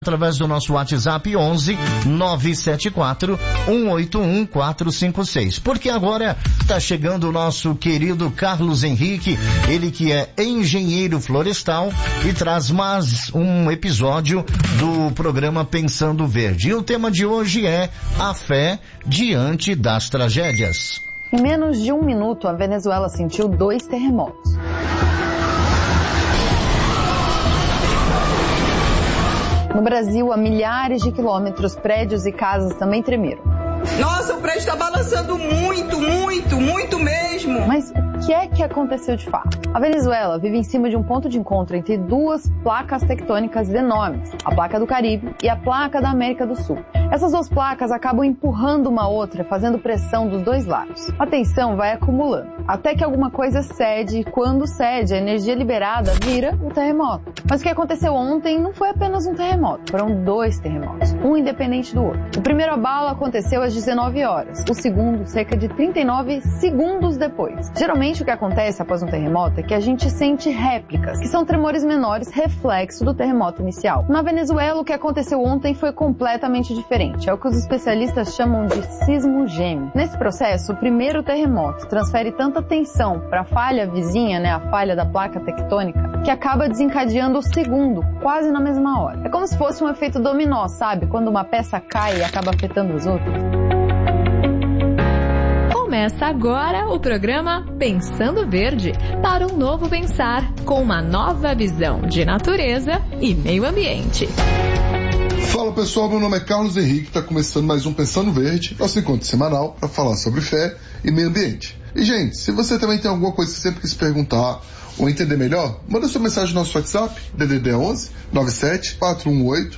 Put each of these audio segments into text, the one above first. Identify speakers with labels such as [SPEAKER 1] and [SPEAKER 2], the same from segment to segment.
[SPEAKER 1] através do nosso WhatsApp 11 974 181 456. Porque agora está chegando o nosso querido Carlos Henrique, ele que é engenheiro florestal e traz mais um episódio do programa Pensando Verde. E o tema de hoje é a fé diante das tragédias.
[SPEAKER 2] Em menos de 1 minuto, a Venezuela sentiu 2 terremotos. No Brasil, a milhares de quilômetros, prédios e casas também tremeram.
[SPEAKER 3] Nossa, o prédio está balançando muito mesmo.
[SPEAKER 2] Mas o que aconteceu de fato? A Venezuela vive em cima de um ponto de encontro entre 2 placas tectônicas enormes, a placa do Caribe e a placa da América do Sul. Essas 2 placas acabam empurrando uma outra, fazendo pressão dos 2 lados. A tensão vai acumulando, até que alguma coisa cede, e quando cede, a energia liberada vira o terremoto. Mas o que aconteceu ontem não foi apenas um terremoto, foram 2 terremotos, um independente do outro. O primeiro abalo aconteceu às 19 horas, o segundo cerca de 39 segundos depois. Geralmente o que acontece após um terremoto é que a gente sente réplicas, que são tremores menores reflexo do terremoto inicial. Na Venezuela, o que aconteceu ontem foi completamente diferente, é o que os especialistas chamam de sismo gêmeo. Nesse processo, o primeiro terremoto transfere tanta tensão para a falha vizinha, a falha da placa tectônica, que acaba desencadeando o segundo, quase na mesma hora. É como se fosse um efeito dominó, sabe? Quando uma peça cai e acaba afetando as outras.
[SPEAKER 4] Começa agora o programa Pensando Verde, para um novo pensar, com uma nova visão de natureza e meio ambiente.
[SPEAKER 5] Fala pessoal, meu nome é Carlos Henrique, está começando mais um Pensando Verde, nosso encontro semanal para falar sobre fé e meio ambiente. E gente, se você também tem alguma coisa que você sempre quis perguntar ou entender melhor, manda sua mensagem no nosso WhatsApp, DDD 11 97 418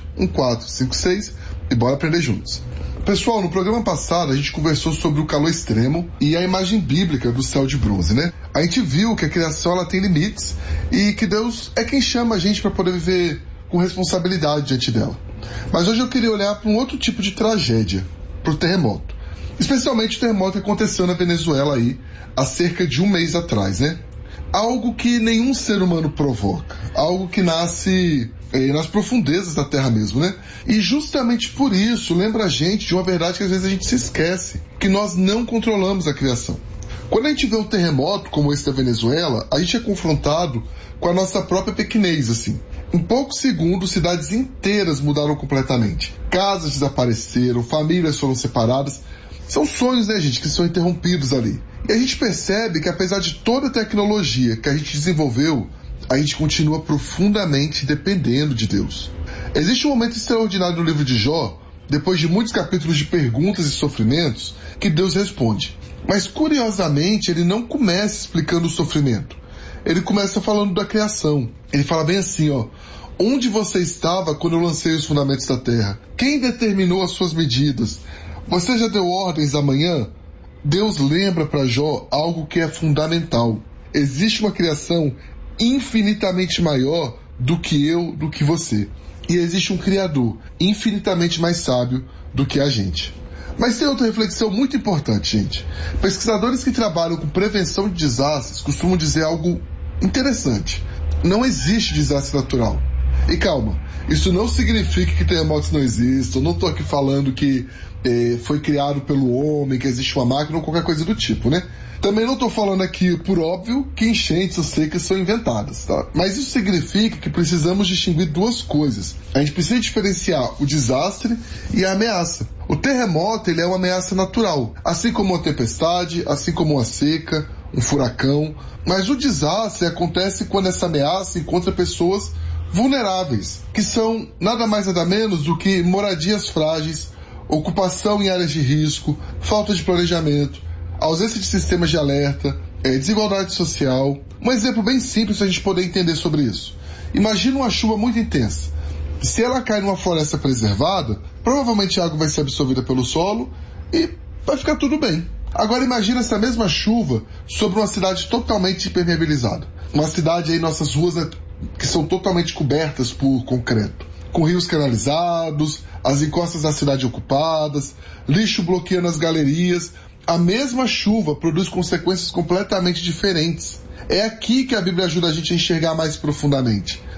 [SPEAKER 5] 1456 e bora aprender juntos. Pessoal, no programa passado a gente conversou sobre o calor extremo e a imagem bíblica do céu de bronze, né? A gente viu que a criação ela tem limites e que Deus é quem chama a gente para poder viver com responsabilidade diante dela. Mas hoje eu queria olhar para um outro tipo de tragédia, para o terremoto. Especialmente o terremoto que aconteceu na Venezuela aí há cerca de 1 mês atrás, né? Algo que nenhum ser humano provoca, algo que nasce nas profundezas da terra mesmo, né? E justamente por isso lembra a gente de uma verdade que às vezes a gente se esquece, que nós não controlamos a criação. Quando a gente vê um terremoto como esse da Venezuela, a gente é confrontado com a nossa própria pequenez, assim. Em poucos segundos, cidades inteiras mudaram completamente. Casas desapareceram, famílias foram separadas. São sonhos, né, gente, que são interrompidos ali. E a gente percebe que apesar de toda a tecnologia que a gente desenvolveu, a gente continua profundamente dependendo de Deus. Existe um momento extraordinário no livro de Jó, depois de muitos capítulos de perguntas e sofrimentos, que Deus responde. Mas curiosamente, ele não começa explicando o sofrimento. Ele começa falando da criação. Ele fala bem assim, onde você estava quando eu lancei os fundamentos da terra? Quem determinou as suas medidas? Você já deu ordens amanhã? Deus lembra para Jó algo que é fundamental. Existe uma criação infinitamente maior do que eu, do que você. E existe um Criador infinitamente mais sábio do que a gente. Mas tem outra reflexão muito importante, gente. Pesquisadores que trabalham com prevenção de desastres costumam dizer algo interessante. Não existe desastre natural. E calma, isso não significa que terremotos não existam. Não estou aqui falando que foi criado pelo homem, que existe uma máquina ou qualquer coisa do tipo, né? Também não estou falando aqui, por óbvio, que enchentes ou secas são inventadas, tá? Mas isso significa que precisamos distinguir 2 coisas. A gente precisa diferenciar o desastre e a ameaça. O terremoto, ele é uma ameaça natural, assim como uma tempestade, assim como uma seca, um furacão. Mas o desastre acontece quando essa ameaça encontra pessoas vulneráveis, que são nada mais nada menos do que moradias frágeis, ocupação em áreas de risco, falta de planejamento, ausência de sistemas de alerta, desigualdade social. Um exemplo bem simples para a gente poder entender sobre isso. Imagina uma chuva muito intensa. Se ela cai numa floresta preservada, provavelmente a água vai ser absorvida pelo solo e vai ficar tudo bem. Agora imagina essa mesma chuva sobre uma cidade totalmente impermeabilizada. Uma cidade aí, nossas ruas que são totalmente cobertas por concreto, com rios canalizados, as encostas da cidade ocupadas, lixo bloqueando as galerias. A mesma chuva produz consequências completamente diferentes. É aqui que a Bíblia ajuda a gente a enxergar mais profundamente.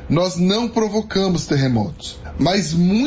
[SPEAKER 5] nós não provocamos terremotos, mas